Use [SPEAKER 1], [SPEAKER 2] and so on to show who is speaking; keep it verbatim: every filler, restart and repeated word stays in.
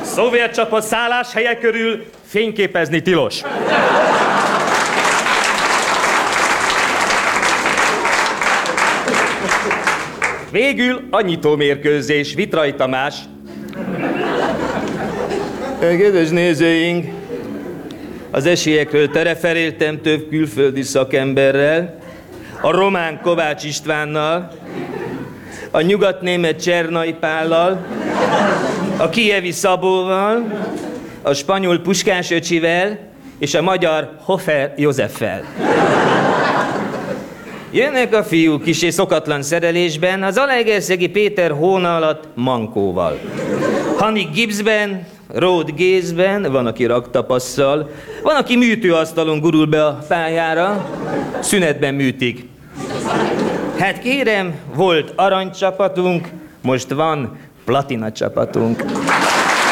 [SPEAKER 1] Szovjet csapat szálláshelye körül fényképezni tilos. Végül a nyitómérkőzés, Vitrai Tamás. Kedves nézőink, az esélyekről tereferéltem több külföldi szakemberrel, a román Kovács Istvánnal, a nyugatnémet Csernai Pállal, a kijevi Szabóval, a spanyol Puskás öcsivel és a magyar Hofer Józseffel. Jönnek a fiúk is és szokatlan szerelésben, az Zalaegerszegi Péter hóna alatt mankóval. Hanik gipszben, Ród gézben, van, aki raktapasszal, van, aki műtőasztalon gurul be a pályára, szünetben műtik. Hát kérem, volt aranycsapatunk, most van platina csapatunk.